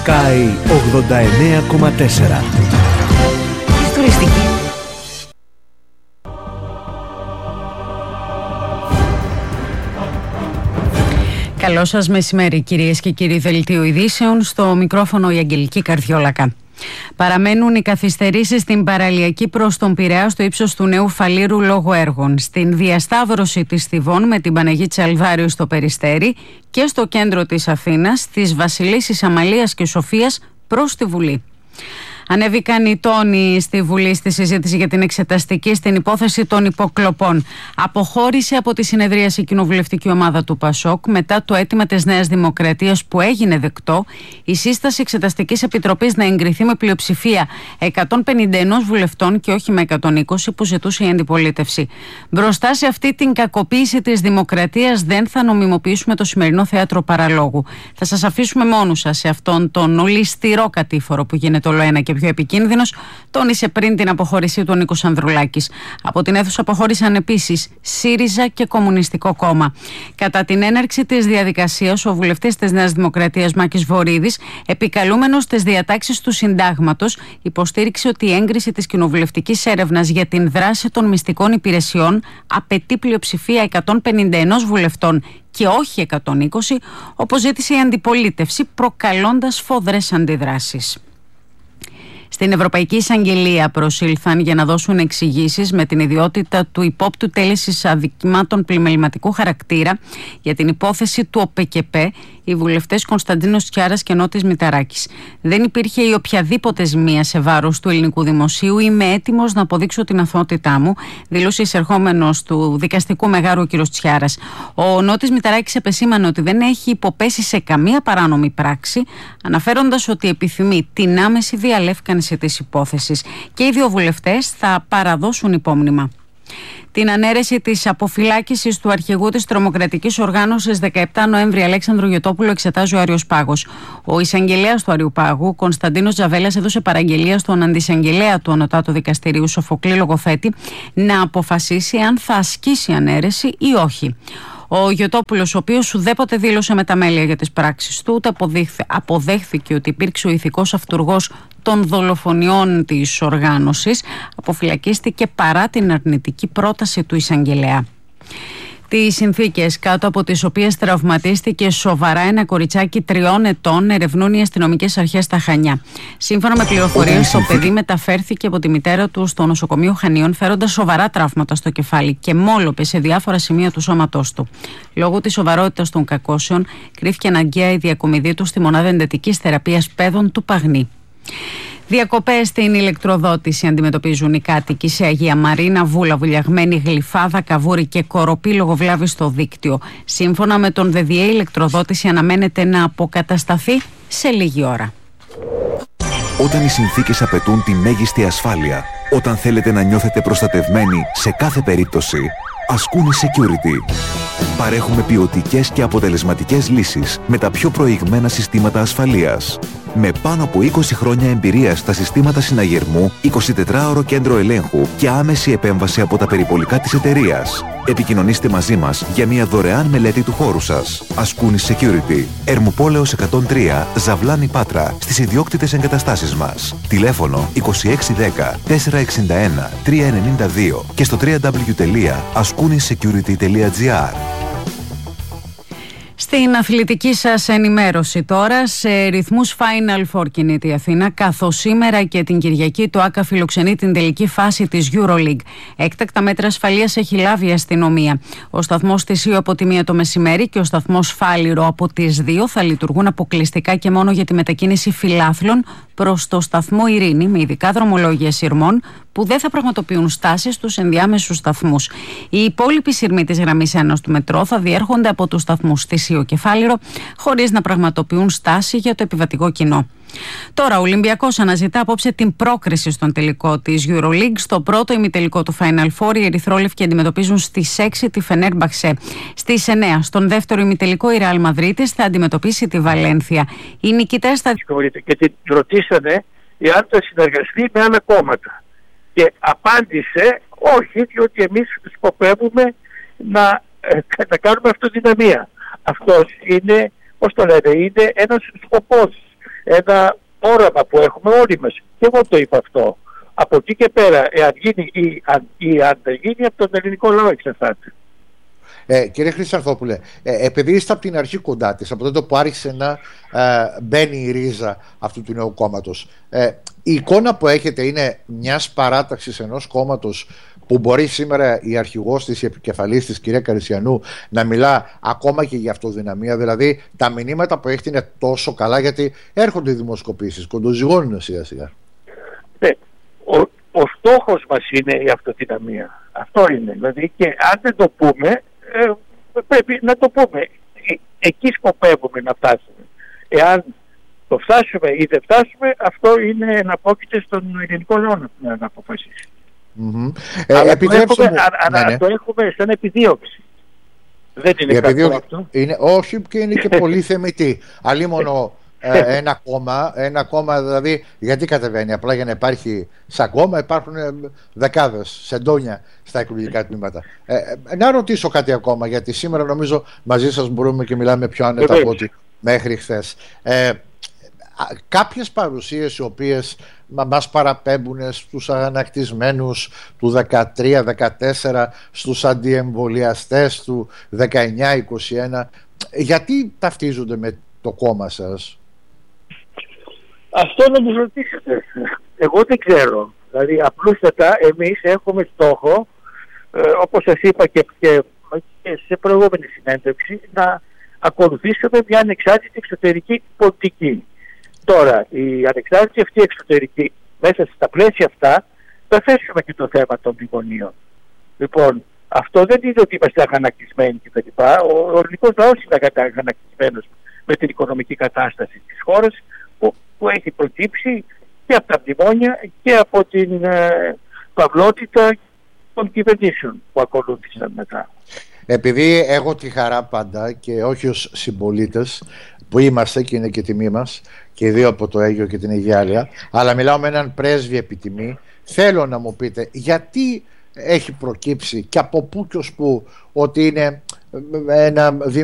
Sky 89,4. Τουριστική. Καλό σας μεσημέρι, κυρίες και κύριοι. Δελτίο ειδήσεων, στο μικρόφωνο η Αγγελική Καρδιόλακα. Παραμένουν οι καθυστερήσεις στην παραλιακή προς τον Πειραιά στο ύψος του Νέου Φαλήρου λόγω έργων, στην διασταύρωση της Θηβών με την Παναγή Τσαλβάριου στο Περιστέρι και στο κέντρο της Αθήνας, στις Βασιλίσσης Αμαλίας και Σοφίας προς τη Βουλή. Ανέβηκαν οι τόνοι στη Βουλή στη συζήτηση για την εξεταστική στην υπόθεση των υποκλοπών. Αποχώρησε από τη συνεδρίαση η κοινοβουλευτική ομάδα του ΠΑΣΟΚ μετά το αίτημα της Νέας Δημοκρατίας που έγινε δεκτό η σύσταση εξεταστικής επιτροπής να εγκριθεί με πλειοψηφία 151 βουλευτών και όχι με 120 που ζητούσε η αντιπολίτευση. Μπροστά σε αυτή την κακοποίηση της δημοκρατίας δεν θα νομιμοποιήσουμε το σημερινό θέατρο παραλόγου. Θα σας αφήσουμε μόνους σας σε αυτόν τον ολισθηρό κατήφορο που γίνεται όλο ένα και πιο επικίνδυνος, τόνισε πριν την αποχώρησή του ο Νίκος Ανδρουλάκης. Από την αίθουσα αποχώρησαν επίσης ΣΥΡΙΖΑ και Κομμουνιστικό Κόμμα. Κατά την έναρξη της διαδικασίας, ο βουλευτής της Νέας Δημοκρατίας Μάκης Βορίδης, επικαλούμενος στις διατάξεις του Συντάγματος, υποστήριξε ότι η έγκριση της κοινοβουλευτικής έρευνας για την δράση των μυστικών υπηρεσιών απαιτεί πλειοψηφία 151 βουλευτών και όχι 120, όπως ζήτησε η αντιπολίτευση, προκαλώντας σφοδρές αντιδράσεις. Στην Ευρωπαϊκή Εισαγγελία προσήλθαν για να δώσουν εξηγήσεις με την ιδιότητα του υπόπτου τέλεσης αδικημάτων πλημεληματικού χαρακτήρα για την υπόθεση του ΟΠΕΚΕΠΕ οι βουλευτές Κωνσταντίνος Τσιάρας και Νότης Μηταράκης. Δεν υπήρχε η οποιαδήποτε ζημία σε βάρος του ελληνικού δημοσίου. Είμαι έτοιμος να αποδείξω την αθωότητά μου, δήλωσε εισερχόμενος του δικαστικού μεγάρου ο κ. Τσιάρας. Ο Νότης Μηταράκης επεσήμανε ότι δεν έχει υποπέσει σε καμία παράνομη πράξη, αναφέροντας ότι επιθυμεί την άμεση διαλεύκανση της υπόθεσης και οι δύο βουλευτές θα παραδώσουν υπόμνημα. Την ανέρεση της αποφυλάκησης του αρχηγού της τρομοκρατικής οργάνωσης 17 Νοέμβρη Αλέξανδρου Γιωτόπουλου εξετάζει ο Άριος Πάγος. Ο εισαγγελέας του Αριού Πάγου, Κωνσταντίνος Τζαβέλας, έδωσε παραγγελία στον αντισαγγελέα του Ανωτάτου Δικαστηρίου Σοφοκλή Λογοθέτη να αποφασίσει αν θα ασκήσει ανέρεση ή όχι. Ο Γιωτόπουλος, ο οποίος ουδέποτε δήλωσε μεταμέλεια για τις πράξεις του, ούτε αποδέχθηκε ότι υπήρξε ο ηθικός αυτουργός των δολοφονιών της οργάνωσης, αποφυλακίστηκε παρά την αρνητική πρόταση του εισαγγελέα. Τις συνθήκες κάτω από τις οποίες τραυματίστηκε σοβαρά ένα κοριτσάκι 3 ετών ερευνούν οι αστυνομικές αρχές στα Χανιά. Σύμφωνα με πληροφορίες, το παιδί μεταφέρθηκε από τη μητέρα του στο νοσοκομείο Χανίων φέροντας σοβαρά τραύματα στο κεφάλι και μόλοπε σε διάφορα σημεία του σώματός του. Λόγω της σοβαρότητας των κακώσεων, κρίθηκε αναγκαία η διακομιδή του στη μονάδα εντατικής θεραπείας παιδών του Παγνή. Διακοπές στην ηλεκτροδότηση αντιμετωπίζουν οι κάτοικοι σε Αγία Μαρίνα, Βούλα, Βουλιαγμένη, Γλυφάδα, Καβούρη και Κοροπή λόγω βλάβης στο δίκτυο. Σύμφωνα με τον ΔΔΕ, η ηλεκτροδότηση αναμένεται να αποκατασταθεί σε λίγη ώρα. Όταν οι συνθήκες απαιτούν τη μέγιστη ασφάλεια, όταν θέλετε να νιώθετε προστατευμένοι σε κάθε περίπτωση, Ascuni Security. Παρέχουμε ποιοτικές και αποτελεσματικές λύσεις με τα πιο προηγμένα συστήματα ασφαλείας. Με πάνω από 20 χρόνια εμπειρία στα συστήματα συναγερμού, 24ωρο κέντρο ελέγχου και άμεση επέμβαση από τα περιπολικά της εταιρείας. Επικοινωνήστε μαζί μας για μια δωρεάν μελέτη του χώρου σας. Ascuni Security. Ερμοπόλεως 103, Ζαβλάνη Πάτρα, στις ιδιόκτητες εγκαταστάσεις μας. Τηλέφωνο 2610 461 392 και στο www.ascunisecurity.gr. Στην αθλητική σας ενημέρωση τώρα, σε ρυθμούς Final Four κινείται η Αθήνα, καθώς σήμερα και την Κυριακή το ΆΚΑ φιλοξενεί την τελική φάση της EuroLeague. Έκτακτα μέτρα ασφαλείας έχει λάβει η αστυνομία. Ο σταθμός της ΙΟ από τη 1 το μεσημέρι και ο σταθμός Φάληρο από τις 2 θα λειτουργούν αποκλειστικά και μόνο για τη μετακίνηση φιλάθλων προς το σταθμό Ειρήνη, με ειδικά δρομολόγια σειρμών που δεν θα πραγματοποιούν στάσεις στους ενδιάμεσους σταθμούς. Οι υπόλοιποι σειρμοί της γραμμής 1 του μετρό θα διέρχονται από τους σταθμούς Θησίο και Φάληρο, χωρίς να πραγματοποιούν στάση για το επιβατικό κοινό. Τώρα, ο Ολυμπιακός αναζητά απόψε την πρόκριση στον τελικό της EuroLeague. Στο πρώτο ημιτελικό του Final Four, οι ερυθρόλευκοι αντιμετωπίζουν στις 6 τη Φενέρμπαξε. Στις 9, στον δεύτερο ημιτελικό, η Ρεάλ Μαδρίτης θα αντιμετωπίσει τη Βαλένθια. Οι νικητές θα. Και την ρωτήσανε αν θα συνεργαστεί με άλλα κόμματα. Και απάντησε όχι, διότι εμείς σκοπεύουμε να κάνουμε αυτοδυναμία. Αυτός είναι, πώς το λένε, είναι ένας σκοπός ένα όραμα που έχουμε όλοι μας. Και εγώ το είπα αυτό. Από εκεί και πέρα, εάν γίνει ή αν δεν γίνει, από τον ελληνικό λαό εξαρτάται. Κύριε Χρυσανθόπουλε, επειδή είστε από την αρχή κοντά της, από τότε που άρχισε να μπαίνει η ρίζα αυτού του νέου κόμματος, η εικόνα που έχετε είναι μιας παράταξης ενός κόμματος που μπορεί σήμερα η αρχηγός της, η επικεφαλής της, κυρία Καρισιανού, να μιλά ακόμα και για αυτοδυναμία? Δηλαδή τα μηνύματα που έχετε είναι τόσο καλά, γιατί έρχονται οι δημοσκοπήσεις, κοντοζυγώνουν σιγά σιγά. Ο στόχος μας είναι η αυτοδυναμία. Αυτό είναι. Δηλαδή, και αν δεν το πούμε, πρέπει να το πούμε. Εκεί σκοπεύουμε να φτάσουμε. Εάν το φτάσουμε ή δεν φτάσουμε, αυτό είναι εναπόκειται στον ελληνικό λαό να αποφασίσει. Αλλά το έχουμε σαν επιδίωξη. Δεν είναι κακό αυτό. Όχι, και είναι και πολύ θεμητή. Αλλήμωνο ένα κόμμα, δηλαδή, γιατί κατεβαίνει? Απλά για να υπάρχει σαν κόμμα. Υπάρχουν δεκάδες σεντόνια στα εκλογικά τμήματα. Να ρωτήσω κάτι ακόμα, γιατί σήμερα νομίζω μαζί σας μπορούμε και μιλάμε πιο άνετα από ό,τι μέχρι χθες. Κάποιες παρουσίες οι οποίες μας παραπέμπουν στους αγανακτισμένους του 13-14, στους αντιεμβολιαστές του 19-21, γιατί ταυτίζονται με το κόμμα σας? Αυτό να μου ρωτήσετε. Εγώ δεν ξέρω. Δηλαδή απλούστατα εμείς έχουμε στόχο, όπως σας είπα και σε προηγούμενη συνέντευξη, να ακολουθήσουμε μια ανεξάρτητη εξωτερική πολιτική. Τώρα, η ανεξάρτητη αυτή εξωτερική, μέσα στα πλαίσια αυτά, θα θέσουμε και το θέμα των μνημονίων. Λοιπόν, αυτό δεν είναι ότι είμαστε αγανακτισμένοι κτλ. Ο ελληνικός λαός είναι αγανακτισμένος με την οικονομική κατάσταση της χώρας που έχει προκύψει και από τα μνημόνια και από την παυλότητα των κυβερνήσεων που ακολούθησαν μετά. Επειδή έχω τη χαρά πάντα, και όχι ως συμπολίτες που είμαστε και είναι και τιμή μας και οι δύο από το Αίγυο και την Αιγιάλεια, αλλά μιλάω με έναν πρέσβη επιτιμή, θέλω να μου πείτε γιατί έχει προκύψει και από πού και ως πού ότι είναι ένα